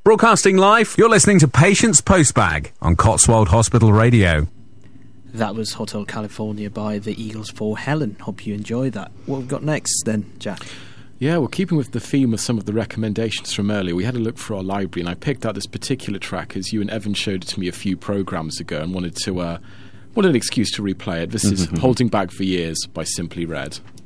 Broadcasting live, you're listening to Patients Postbag on Cotswold Hospital Radio. That was Hotel California by the Eagles for Helen. Hope you enjoyed that. What have we got next then, Jack? Yeah, well, keeping with the theme of some of the recommendations from earlier, we had a look for our library, and I picked out this particular track as you and Evan showed it to me a few programmes ago and wanted an excuse to replay it. This is Holding Back for Years by Simply Red.